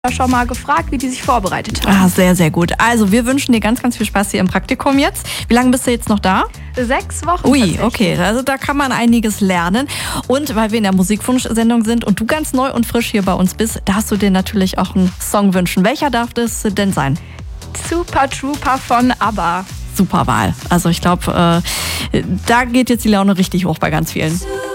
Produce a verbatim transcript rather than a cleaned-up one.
schon mal gefragt, wie die sich vorbereitet haben. Ah, sehr, sehr gut. Also wir wünschen dir ganz, ganz viel Spaß hier im Praktikum jetzt. Wie lange bist du jetzt noch da? Sechs Wochen. Ui, okay. Also da kann man einiges lernen. Und weil wir in der Musikwunsch-Sendung sind und du ganz neu und frisch hier bei uns bist, darfst du dir natürlich auch einen Song wünschen. Welcher darf das denn sein? Super Trooper von ABBA. Super Wahl. Also ich glaube, äh, da geht jetzt die Laune richtig hoch bei ganz vielen.